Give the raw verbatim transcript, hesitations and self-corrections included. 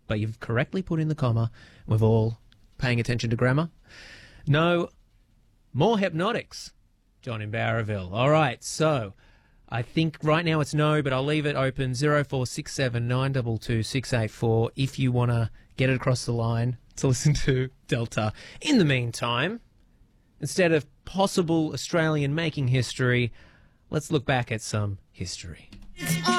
but you've correctly put in the comma. We're all paying attention to grammar. No, more hypnotics, John in Bowraville. All right, so I think right now it's no, but I'll leave it open, zero four six seven nine two two six eight four, if you want to get it across the line to listen to Delta. In the meantime, instead of possible Australian making history, let's look back at some history.